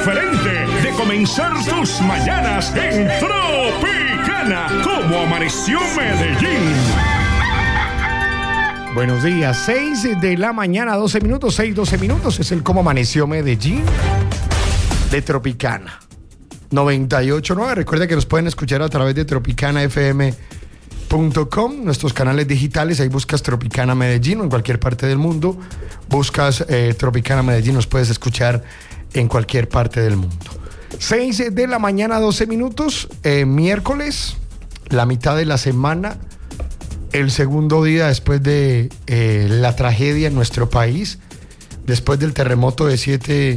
diferente de comenzar tus mañanas en Tropicana. ¿Cómo amaneció Medellín? Buenos días, 6 de la mañana, 12 minutos, 6:12 minutos. Es el Cómo Amaneció Medellín de Tropicana 98.9. Recuerda que nos pueden escuchar a través de tropicanafm.com, nuestros canales digitales. Ahí buscas Tropicana Medellín o en cualquier parte del mundo. Buscas Tropicana Medellín, nos puedes escuchar en cualquier parte del mundo. 6 de la mañana, 12 minutos, miércoles, la mitad de la semana. El segundo día después de la tragedia en nuestro país, después del terremoto de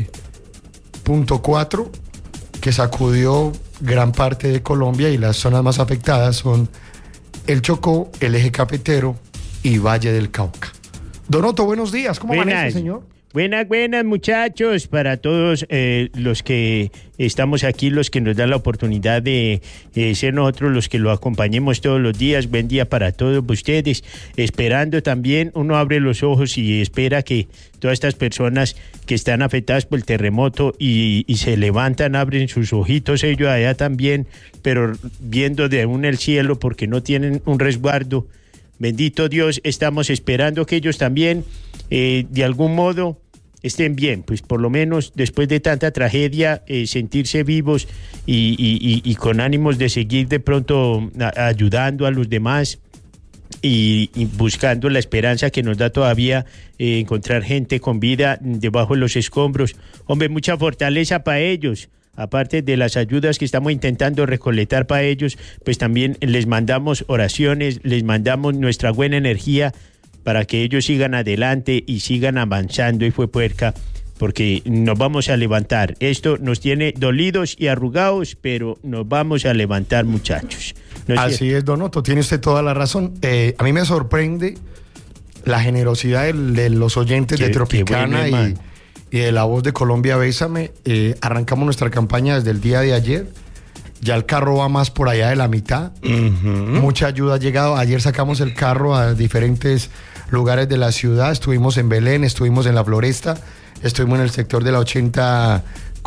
7.4 que sacudió gran parte de Colombia, y las zonas más afectadas son el Chocó, el Eje Cafetero y Valle del Cauca. Donoto, buenos días. ¿Cómo amanece, señor? Buenas, muchachos, para todos los que estamos aquí, los que nos dan la oportunidad de ser nosotros los que lo acompañemos todos los días. Buen día para todos ustedes. Esperando también, uno abre los ojos y espera que todas estas personas que están afectadas por el terremoto y se levantan, abren sus ojitos ellos allá también, pero viendo de aún el cielo porque no tienen un resguardo. Bendito Dios, estamos esperando que ellos también de algún modo estén bien, pues por lo menos después de tanta tragedia, sentirse vivos y con ánimos de seguir de pronto ayudando a los demás y buscando la esperanza que nos da todavía encontrar gente con vida debajo de los escombros. Hombre, mucha fortaleza para ellos. Aparte de las ayudas que estamos intentando recolectar para ellos, pues también les mandamos oraciones, les mandamos nuestra buena energía para que ellos sigan adelante y sigan avanzando, y fue puerca, porque nos vamos a levantar. Esto nos tiene dolidos y arrugados, pero nos vamos a levantar, muchachos. ¿No Así es, Donoto, tiene usted toda la razón. A mí me sorprende la generosidad de los oyentes de Tropicana y de La Voz de Colombia, Bésame. Arrancamos nuestra campaña desde el día de ayer. Ya el carro va más por allá de la mitad. Mucha ayuda ha llegado. Ayer sacamos el carro a diferentes lugares de la ciudad. Estuvimos en Belén, estuvimos en La Floresta, estuvimos en el sector de la 80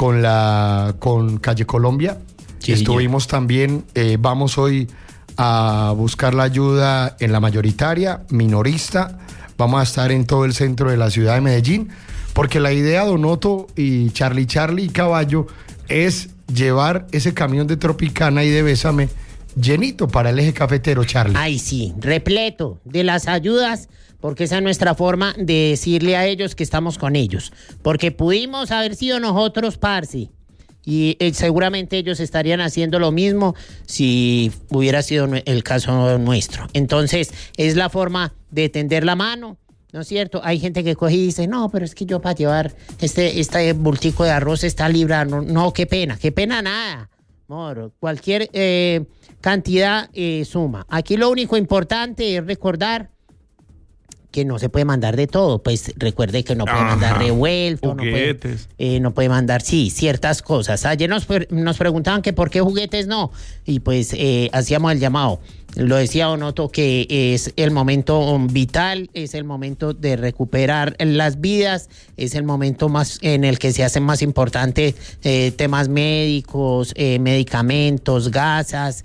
con Calle Colombia. Sí, estuvimos también, vamos hoy a buscar la ayuda en la mayoritaria, minorista. Vamos a estar en todo el centro de la ciudad de Medellín, porque la idea, Donoto y Charlie y Caballo, es llevar ese camión de Tropicana y de Bésame llenito para el Eje Cafetero, Charlie. Ay, sí, repleto de las ayudas, porque esa es nuestra forma de decirle a ellos que estamos con ellos. Porque pudimos haber sido nosotros, parce, y seguramente ellos estarían haciendo lo mismo si hubiera sido el caso nuestro. Entonces, es la forma de tender la mano, ¿no es cierto? Hay gente que coge y dice, no, pero es que yo para llevar este bultico de arroz, esta libra, no, qué pena nada. Moro, cualquier cantidad suma. Aquí lo único importante es recordar que no se puede mandar de todo. Pues recuerde que no puede mandar revuelto, juguetes. No puede mandar, sí, ciertas cosas. Ayer nos preguntaban que por qué juguetes no, y pues hacíamos el llamado. Lo decía Donoto, que es el momento vital, es el momento de recuperar las vidas, es el momento más en el que se hacen más importantes temas médicos, medicamentos, gasas,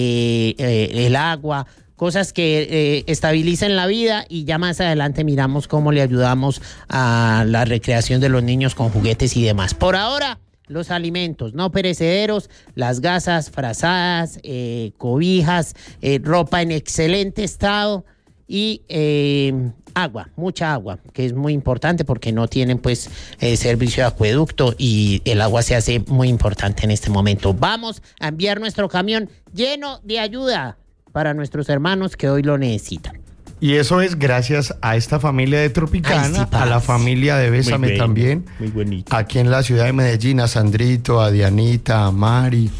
el agua, cosas que estabilicen la vida, y ya más adelante miramos cómo le ayudamos a la recreación de los niños con juguetes y demás. Por ahora, los alimentos no perecederos, las gasas, frazadas, cobijas, ropa en excelente estado y agua, mucha agua, que es muy importante porque no tienen pues servicio de acueducto, y el agua se hace muy importante en este momento. Vamos a enviar nuestro camión lleno de ayuda para nuestros hermanos que hoy lo necesitan. Y eso es gracias a esta familia de Tropicana, a la familia de Bésame también, muy bonito. Aquí en la ciudad de Medellín, a Sandrito, a Dianita, a Mari,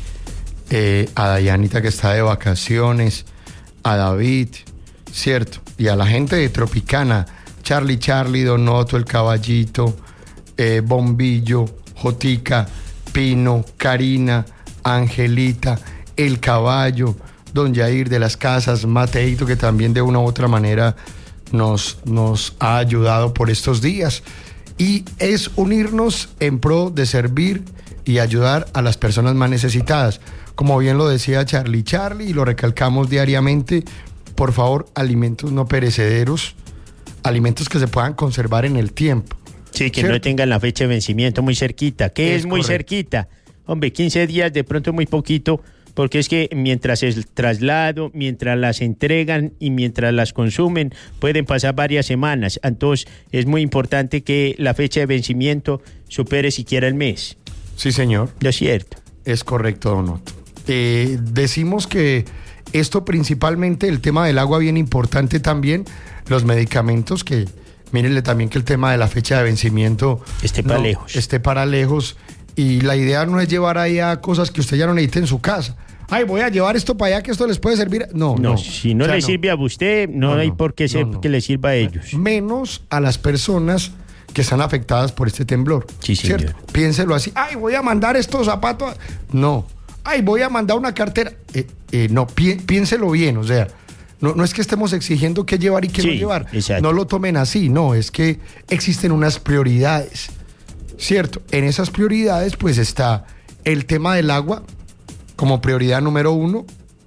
a Dianita que está de vacaciones, a David, ¿cierto? Y a la gente de Tropicana, Charlie, Donoto, el Caballito, Bombillo, Jotica, Pino, Karina, Angelita, el Caballo, Don Jair de las Casas, Mateito, que también de una u otra manera nos ha ayudado por estos días. Y es unirnos en pro de servir y ayudar a las personas más necesitadas. Como bien lo decía Charlie y lo recalcamos diariamente, por favor, alimentos no perecederos, alimentos que se puedan conservar en el tiempo. Sí, que ¿cierto? no tengan la fecha de vencimiento muy cerquita. ¿Qué es muy correcto. cerquita? Hombre, 15 días de pronto muy poquito, porque es que mientras el traslado, mientras las entregan y mientras las consumen, pueden pasar varias semanas. Entonces, es muy importante que la fecha de vencimiento supere siquiera el mes. Sí, señor. ¿No es cierto? Es correcto, don Otto. Decimos que esto principalmente, el tema del agua bien importante también, los medicamentos que, mírenle también que el tema de la fecha de vencimiento Esté para lejos. esté para lejos, y la idea no es llevar ahí a cosas que usted ya no necesite en su casa. Ay, voy a llevar esto para allá que esto les puede servir. No. Si no O sea, le sirve a usted, no hay por qué ser que le sirva a ellos. Menos a las personas que están afectadas por este temblor. Sí, señor. ¿Cierto? Piénselo así. Ay, voy a mandar estos zapatos. No. Ay, voy a mandar una cartera. No, piénselo bien. O sea, no es que estemos exigiendo qué llevar y qué no llevar. Exacto. No lo tomen así. No, es que existen unas prioridades. ¿Cierto? En esas prioridades, pues está el tema del agua como prioridad número 1,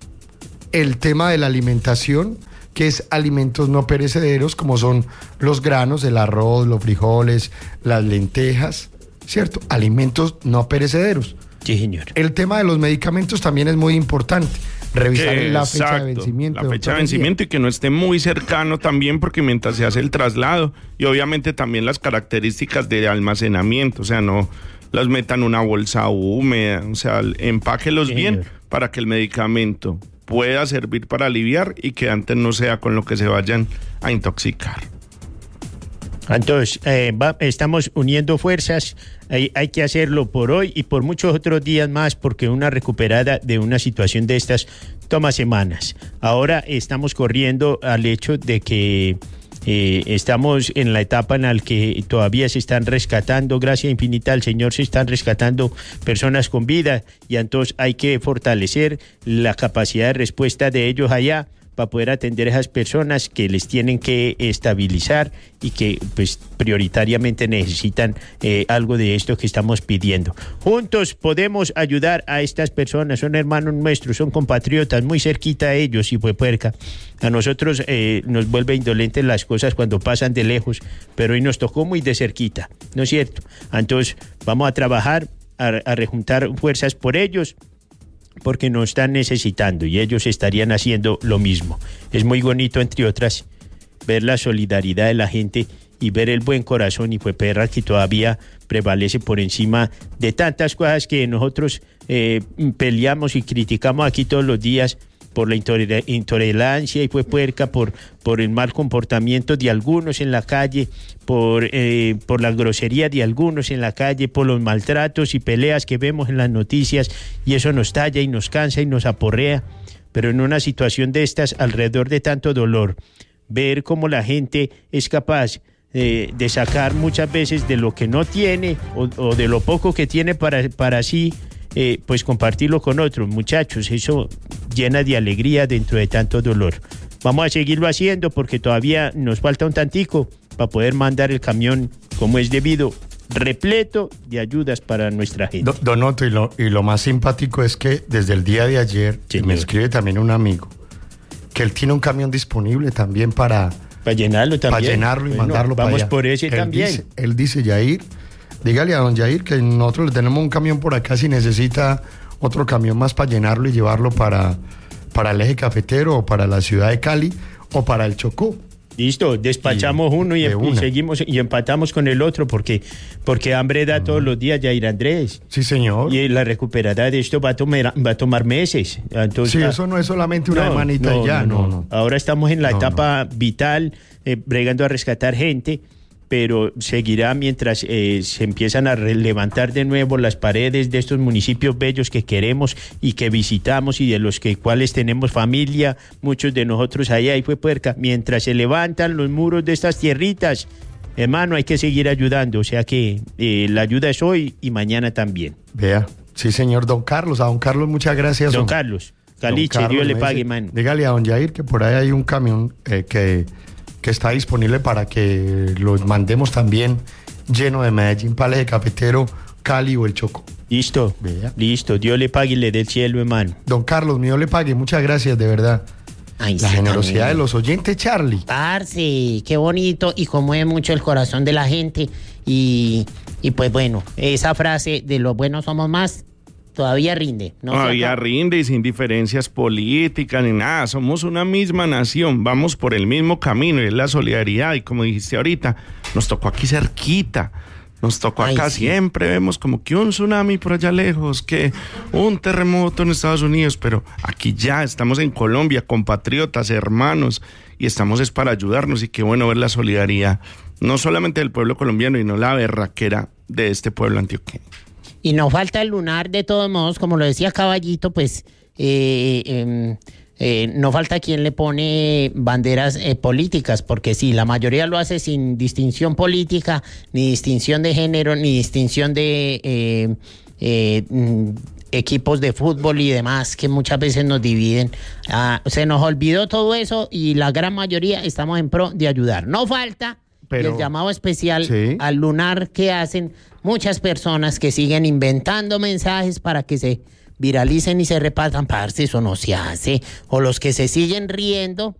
el tema de la alimentación, que es alimentos no perecederos, como son los granos, el arroz, los frijoles, las lentejas, ¿cierto? Alimentos no perecederos. Sí, señor. El tema de los medicamentos también es muy importante. Revisar la fecha de vencimiento. La fecha de vencimiento y que no esté muy cercano también, porque mientras se hace el traslado, y obviamente también las características de almacenamiento, o sea, no las metan en una bolsa húmeda, o sea, empáquelos bien para que el medicamento pueda servir para aliviar y que antes no sea con lo que se vayan a intoxicar. Entonces, estamos uniendo fuerzas, hay que hacerlo por hoy y por muchos otros días más, porque una recuperada de una situación de estas toma semanas. Ahora estamos corriendo al hecho de que estamos en la etapa en la que todavía se están rescatando, gracias infinita al Señor, se están rescatando personas con vida, y entonces hay que fortalecer la capacidad de respuesta de ellos allá, para poder atender a esas personas que les tienen que estabilizar y que pues prioritariamente necesitan algo de esto que estamos pidiendo. Juntos podemos ayudar a estas personas, son hermanos nuestros, son compatriotas, muy cerquita a ellos, y pues puerca. A nosotros nos vuelve indolentes las cosas cuando pasan de lejos, pero hoy nos tocó muy de cerquita, ¿no es cierto? Entonces vamos a trabajar, a rejuntar fuerzas por ellos, porque nos están necesitando y ellos estarían haciendo lo mismo. Es muy bonito, entre otras, ver la solidaridad de la gente y ver el buen corazón y pues perra que todavía prevalece por encima de tantas cosas que nosotros peleamos y criticamos aquí todos los días, por la intolerancia y fue puerca, por el mal comportamiento de algunos en la calle, por la grosería de algunos en la calle, por los maltratos y peleas que vemos en las noticias, y eso nos talla y nos cansa y nos aporrea. Pero en una situación de estas, alrededor de tanto dolor, ver cómo la gente es capaz de sacar muchas veces de lo que no tiene o de lo poco que tiene para sí, pues compartirlo con otros. Muchachos, eso llena de alegría dentro de tanto dolor. Vamos a seguirlo haciendo porque todavía nos falta un tantico para poder mandar el camión como es debido, repleto de ayudas para nuestra gente. Don Otto, y lo más simpático es que desde el día de ayer, me escribe también un amigo, que él tiene un camión disponible también para llenarlo también. Para llenarlo y mandarlo para allá. Vamos por ese también. Él dice, Yair, dígale a don Yair que nosotros le tenemos un camión por acá si necesita otro camión más para llenarlo y llevarlo para el eje cafetero o para la ciudad de Cali o para el Chocó. Listo, despachamos uno y seguimos y empatamos con el otro porque hambre da todos los días, Yair Andrés. Sí, señor. Y la recuperada de esto va a tomar meses. Entonces, sí, eso no es solamente una manita y ya, no. Ahora estamos en la etapa vital, bregando a rescatar gente, pero seguirá mientras se empiezan a levantar de nuevo las paredes de estos municipios bellos que queremos y que visitamos y de los cuales tenemos familia, muchos de nosotros allá y fue puerca. Mientras se levantan los muros de estas tierritas, hermano, hay que seguir ayudando, o sea que la ayuda es hoy y mañana también. Vea, sí señor, don Carlos, a don Carlos muchas gracias. Don Carlos, Caliche, Dios le pague, mano. Dígale a don Yair que por ahí hay un camión que está disponible para que los mandemos también lleno de Medellín, Pales de Cafetero, Cali o el Chocó. Listo, Vea. listo. Dios le pague y le dé el cielo, hermano. Don Carlos, mío le pague, muchas gracias, de verdad. Ay, La sí, generosidad también. de los oyentes, Charlie. Parce, qué bonito y conmueve mucho el corazón de la gente. Y pues bueno, esa frase de los buenos somos más todavía rinde. No se Todavía acaba. rinde y sin diferencias políticas ni nada. Somos una misma nación, vamos por el mismo camino y es la solidaridad. Y como dijiste ahorita, nos tocó aquí cerquita. Nos tocó Ay, acá, sí. siempre vemos como que un tsunami por allá lejos, que un terremoto en Estados Unidos, pero aquí ya estamos en Colombia, compatriotas, hermanos, y estamos es para ayudarnos y qué bueno ver la solidaridad, no solamente del pueblo colombiano, y no la berraquera de este pueblo antioqueño. Y nos falta el lunar de todos modos, como lo decía Caballito, pues no falta quien le pone banderas políticas, porque sí, la mayoría lo hace sin distinción política, ni distinción de género, ni distinción de equipos de fútbol y demás, que muchas veces nos dividen. Se nos olvidó todo eso y la gran mayoría estamos en pro de ayudar. No falta Pero- el llamado especial Sí. al lunar que hacen muchas personas que siguen inventando mensajes para que se viralicen y se repartan. Parce, eso no se hace. O los que se siguen riendo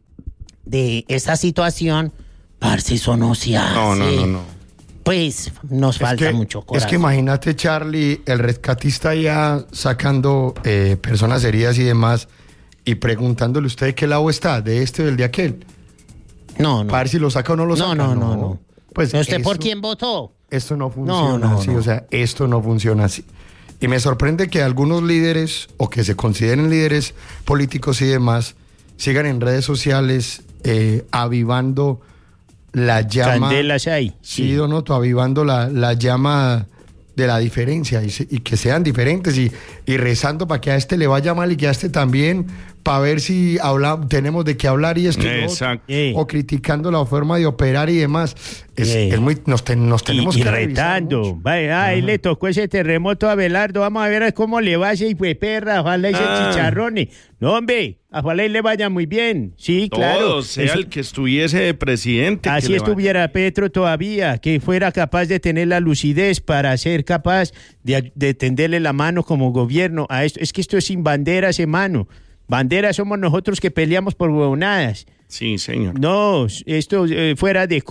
de esta situación, parce, eso no se hace. No. Pues nos falta mucho corazón. Es que imagínate, Charlie, el rescatista ya sacando personas heridas y demás y preguntándole usted de qué lado está, de este o del de aquel. No. Para ver si lo saca o no lo saca. No. Pues ¿Usted por esto- quién votó? Esto no funciona No, así, no. o sea, esto no funciona así. Y me sorprende que algunos líderes, o que se consideren líderes políticos y demás, sigan en redes sociales avivando la llama. Candelas hay. Sí, Donoto, avivando la llama de la diferencia y que sean diferentes y rezando para que a este le vaya mal y que a este también, para ver si tenemos de qué hablar y esto y lo otro. Exacto. O criticando la forma de operar y demás. Es muy, nos tenemos y que revisar retando. mucho. Vaya, ay, le tocó ese terremoto a Abelardo. Vamos a ver cómo le va ese hijo de perra. Ojalá ese chicharrones. No, hombre, ojalá y le vaya muy bien. Sí, claro. Todo, sea Eso- el que estuviese de presidente. que Así le va- estuviera Petro todavía, que fuera capaz de tener la lucidez para ser capaz de tenderle la mano como gobierno a esto. Es que esto es sin banderas, hermano. Banderas somos nosotros que peleamos por huevonadas. Sí, señor. No, esto fuera de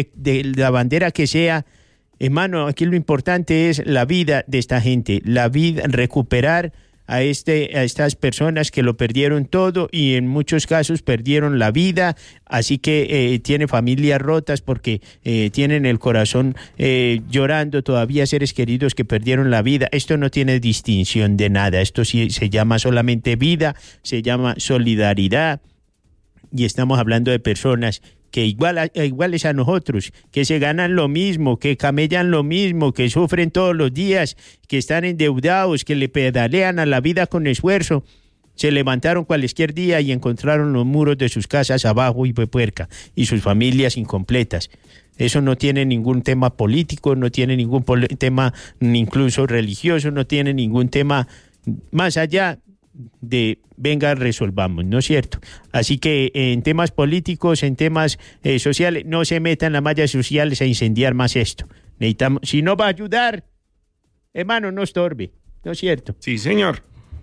la bandera que sea, hermano, aquí lo importante es la vida de esta gente, la vida, recuperar a estas personas que lo perdieron todo y en muchos casos perdieron la vida, así que tiene familias rotas porque tienen el corazón llorando todavía seres queridos que perdieron la vida. Esto no tiene distinción de nada, esto sí se llama solamente vida, se llama solidaridad. Y estamos hablando de personas que iguales a nosotros, que se ganan lo mismo, que camellan lo mismo, que sufren todos los días, que están endeudados, que le pedalean a la vida con esfuerzo. Se levantaron cualquier día y encontraron los muros de sus casas abajo y puerca, y sus familias incompletas. Eso no tiene ningún tema político, no tiene ningún tema incluso religioso, no tiene ningún tema más allá de venga, resolvamos, ¿no es cierto? Así que en temas políticos, en temas sociales, no se metan las mallas sociales a incendiar más esto. Necesitamos, si no va a ayudar, hermano, no estorbe, ¿no es cierto? Sí, señor.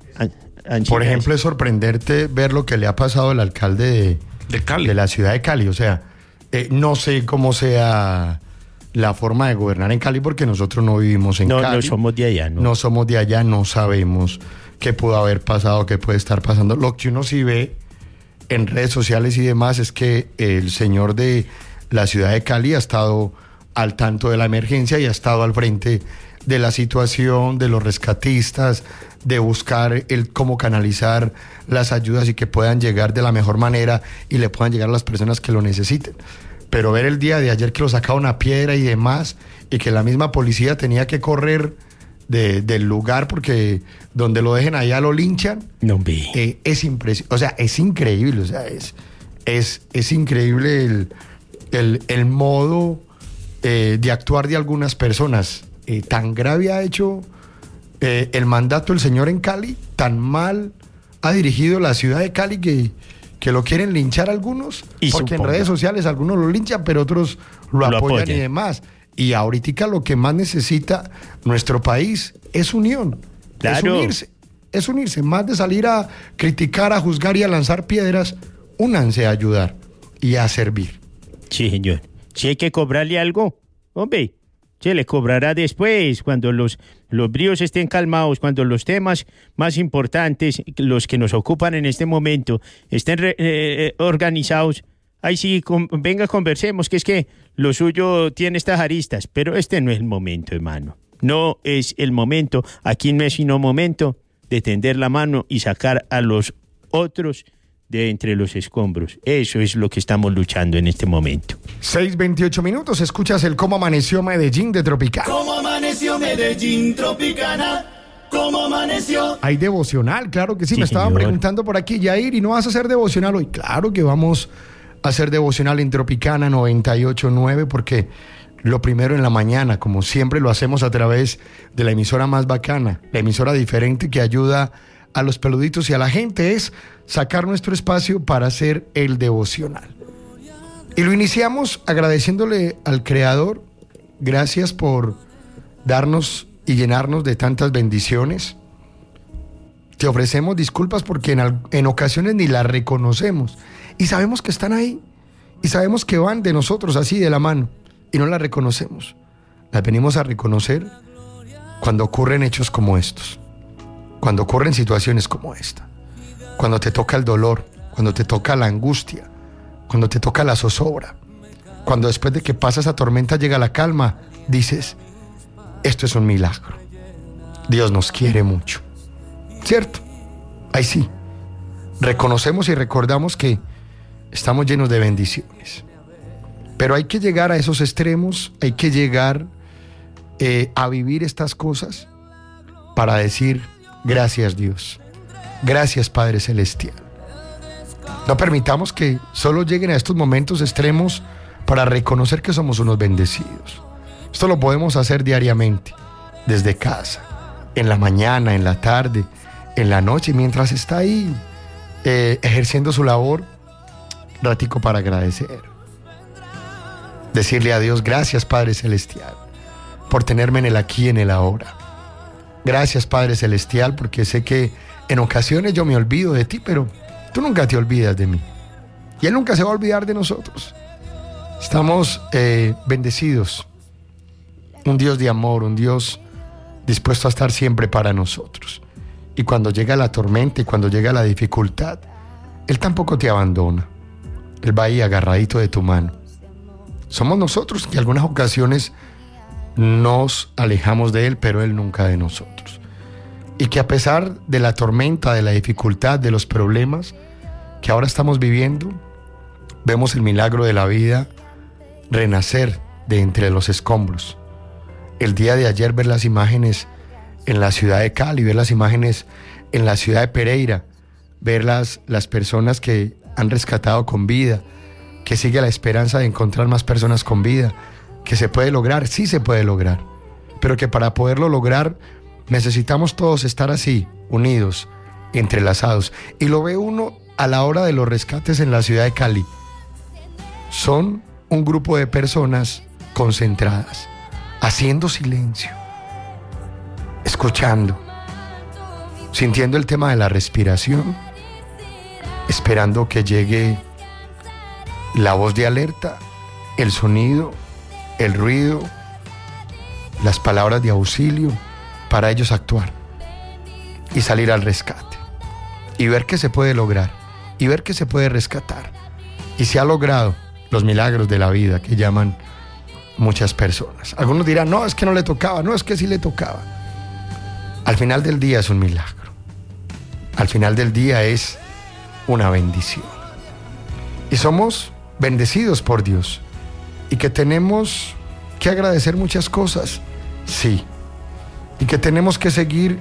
Por ejemplo, es sorprenderte ver lo que le ha pasado al alcalde De Cali. de la ciudad de Cali. O sea, no sé cómo sea la forma de gobernar en Cali porque nosotros no vivimos en Cali. No somos de allá, ¿no? No somos de allá, no sabemos qué pudo haber pasado, qué puede estar pasando. Lo que uno sí ve en redes sociales y demás es que el señor de la ciudad de Cali ha estado al tanto de la emergencia y ha estado al frente de la situación, de los rescatistas, de buscar cómo canalizar las ayudas y que puedan llegar de la mejor manera y le puedan llegar a las personas que lo necesiten. Pero ver el día de ayer que lo sacaron a piedra y demás, y que la misma policía tenía que correr del lugar porque donde lo dejen allá lo linchan, No, ve. es impresionante, o sea, es increíble, o sea, es increíble el modo de actuar de algunas personas. Tan grave ha hecho el mandato del señor en Cali, tan mal ha dirigido la ciudad de Cali que lo quieren linchar algunos, Y porque suponga. en redes sociales algunos lo linchan, pero otros lo apoyan y apoyan. demás. Y ahorita lo que más necesita nuestro país es unión. Claro. Es unirse. Más de salir a criticar, a juzgar y a lanzar piedras, únanse a ayudar y a servir. Sí, señor. Si hay que cobrarle algo, hombre, se le cobrará después, cuando los bríos estén calmados, cuando los temas más importantes, los que nos ocupan en este momento, estén organizados. Ahí sí, venga, conversemos, que es que lo suyo tiene estas aristas, pero este no es el momento, hermano. No es el momento, aquí no es sino momento de tender la mano y sacar a los otros de entre los escombros. Eso es lo que estamos luchando en este momento. 6:28 minutos, escuchas el Cómo Amaneció Medellín de Tropicana. ¿Cómo amaneció Medellín, Tropicana? ¿Cómo amaneció? Hay devocional, claro que sí. Sí, Me estaban señor. preguntando por aquí, Yair, ¿y no vas a hacer devocional hoy? Claro que vamos a hacer devocional en Tropicana 98.9, porque lo primero en la mañana, como siempre lo hacemos a través de la emisora más bacana, la emisora diferente que ayuda a los peluditos y a la gente, es sacar nuestro espacio para hacer el devocional. Y lo iniciamos agradeciéndole al Creador. Gracias por darnos y llenarnos de tantas bendiciones. Te ofrecemos disculpas porque en ocasiones ni las reconocemos. Y sabemos que están ahí. Y sabemos que van de nosotros así de la mano. Y no las reconocemos. Las venimos a reconocer cuando ocurren hechos como estos. Cuando ocurren situaciones como esta. Cuando te toca el dolor. Cuando te toca la angustia. Cuando te toca la zozobra. Cuando después de que pasa esa tormenta llega la calma. Dices, esto es un milagro. Dios nos quiere mucho. ¿Cierto? Ahí sí. Reconocemos y recordamos que estamos llenos de bendiciones. Pero hay que llegar a esos extremos, hay que llegar a vivir estas cosas para decir, gracias Dios, gracias Padre Celestial. No permitamos que solo lleguen a estos momentos extremos para reconocer que somos unos bendecidos. Esto lo podemos hacer diariamente, desde casa, en la mañana, en la tarde, en la noche, mientras está ahí ejerciendo su labor, ratico para agradecer. Decirle a Dios, gracias Padre Celestial, por tenerme en el aquí y en el ahora. Gracias Padre Celestial, porque sé que en ocasiones yo me olvido de ti, pero tú nunca te olvidas de mí. Y Él nunca se va a olvidar de nosotros. Estamos bendecidos. Un Dios de amor, un Dios dispuesto a estar siempre para nosotros. Y cuando llega la tormenta y cuando llega la dificultad, Él tampoco te abandona. Él va ahí agarradito de tu mano. Somos nosotros que en algunas ocasiones nos alejamos de Él, pero Él nunca de nosotros. Y que a pesar de la tormenta, de la dificultad, de los problemas que ahora estamos viviendo, vemos el milagro de la vida renacer de entre los escombros. El día de ayer ver las imágenes en la ciudad de Cali, ver las imágenes en la ciudad de Pereira, ver las personas que han rescatado con vida, que sigue la esperanza de encontrar más personas con vida, que se puede lograr, sí se puede lograr, pero que para poderlo lograr necesitamos todos estar así, unidos, entrelazados. Y lo ve uno a la hora de los rescates en la ciudad de Cali. Son un grupo de personas concentradas, haciendo silencio, escuchando, sintiendo el tema de la respiración, esperando que llegue la voz de alerta, el sonido, el ruido, las palabras de auxilio, para ellos actuar y salir al rescate y ver que se puede lograr y ver que se puede rescatar. Y se ha logrado los milagros de la vida que llaman muchas personas. Algunos dirán, no, es que no le tocaba, no, es que sí le tocaba. Al final del día es un milagro. Al final del día es una bendición. Y somos bendecidos por Dios. Y que tenemos que agradecer muchas cosas, sí. Y que tenemos que seguir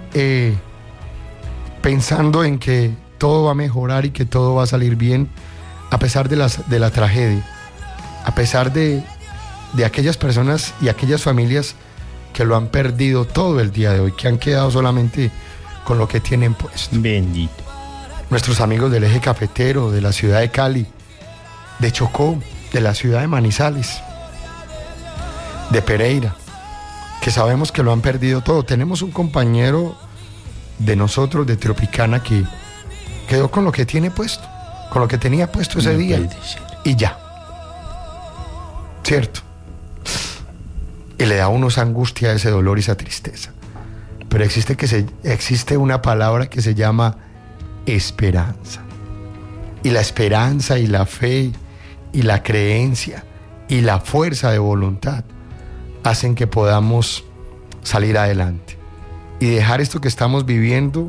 pensando en que todo va a mejorar y que todo va a salir bien, a pesar de la tragedia, a pesar de aquellas personas y aquellas familias que lo han perdido todo el día de hoy, que han quedado solamente con lo que tienen puesto. Bendito. Nuestros amigos del eje cafetero, de la ciudad de Cali, de Chocó, de la ciudad de Manizales, de Pereira, que sabemos que lo han perdido todo. Tenemos un compañero de nosotros, de Tropicana, que quedó con lo que tiene puesto, con lo que tenía puesto ese día, y ya. ¿Cierto? Y le da a uno esa angustia, ese dolor y esa tristeza. Pero existe una palabra que se llama esperanza. Y la esperanza y la fe y la creencia y la fuerza de voluntad hacen que podamos salir adelante y dejar esto que estamos viviendo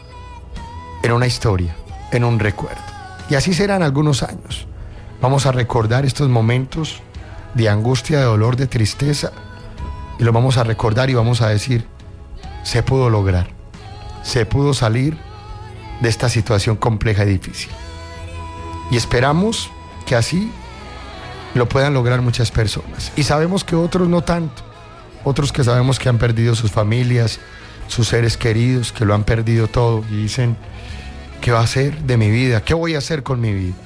en una historia, en un recuerdo. Y así serán algunos años. Vamos a recordar estos momentos de angustia, de dolor, de tristeza, y lo vamos a recordar y vamos a decir: se pudo lograr, se pudo salir de esta situación compleja y difícil. Y esperamos que así lo puedan lograr muchas personas. Y sabemos que otros no tanto, otros que sabemos que han perdido sus familias, sus seres queridos, que lo han perdido todo y dicen: ¿qué va a hacer de mi vida? ¿Qué voy a hacer con mi vida?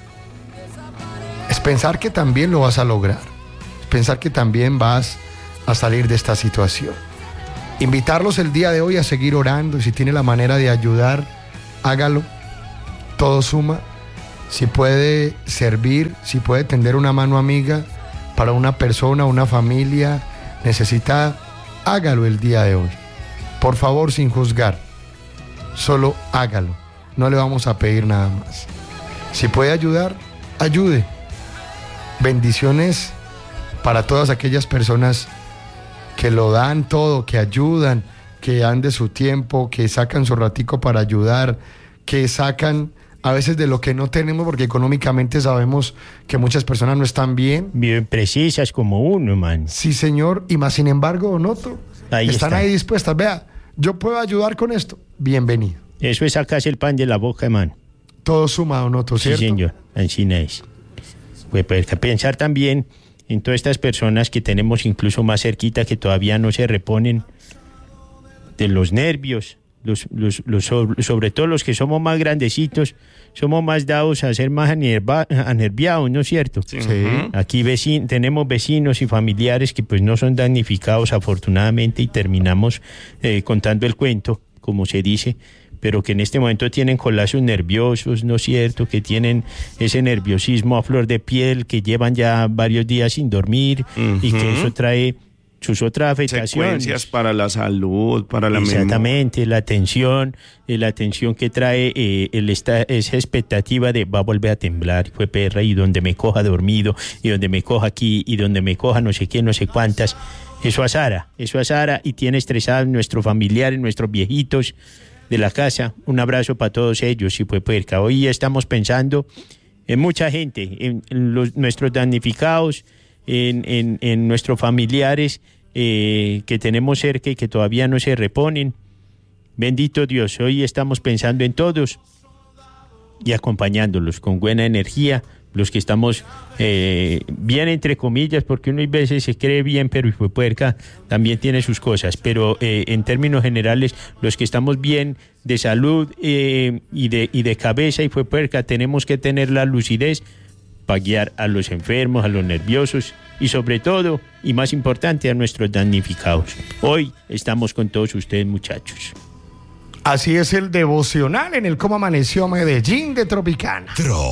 Es pensar que también lo vas a lograr, es pensar que también vas a salir de esta situación. Invitarlos el día de hoy a seguir orando, y si tiene la manera de ayudar, hágalo. Todo suma. Si puede servir, si puede tender una mano amiga para una persona, una familia necesitada, hágalo el día de hoy. Por favor, sin juzgar, solo hágalo. No le vamos a pedir nada más. Si puede ayudar, ayude. Bendiciones para todas aquellas personas que lo dan todo, que ayudan, que dan de su tiempo, que sacan su ratico para ayudar, que sacan a veces de lo que no tenemos, porque económicamente sabemos que muchas personas no están bien. Bien precisas como uno, man. Sí, señor, y más sin embargo, Don Otto, están ahí dispuestas. Vea, yo puedo ayudar con esto. Bienvenido. Eso es sacarse el pan de la boca, man. Todo suma, Don Otto, ¿cierto? Sí, señor, así es. Pues pensar también en todas estas personas que tenemos incluso más cerquita, que todavía no se reponen de los nervios, sobre todo los que somos más grandecitos, somos más dados a ser más anerviados, ¿no es cierto? Sí. Aquí tenemos vecinos y familiares que pues no son damnificados afortunadamente, y terminamos contando el cuento, como se dice, pero que en este momento tienen colapsos nerviosos, ¿no es cierto? Que tienen ese nerviosismo a flor de piel, que llevan ya varios días sin dormir, y que eso trae sus otras afectaciones. Secuencias para la salud, para la memoria. Exactamente, la tensión que trae esa expectativa de va a volver a temblar, fue perra, y donde me coja dormido, y donde me coja aquí, y donde me coja no sé qué, no sé cuántas. Eso azara, y tiene estresados nuestros familiares, nuestros viejitos de la casa. Un abrazo para todos ellos, y fue perca. Hoy estamos pensando en mucha gente, en nuestros damnificados, en nuestros familiares que tenemos cerca y que todavía no se reponen. Bendito Dios, hoy estamos pensando en todos y acompañándolos con buena energía, los que estamos bien entre comillas, porque uno a veces se cree bien, pero hijo de puerca también tiene sus cosas, pero en términos generales, los que estamos bien de salud y de cabeza, hijo de puerca, tenemos que tener la lucidez para guiar a los enfermos, a los nerviosos, y sobre todo, y más importante, a nuestros damnificados. Hoy estamos con todos ustedes, muchachos. Así es el devocional en el Cómo Amaneció Medellín de Tropicana.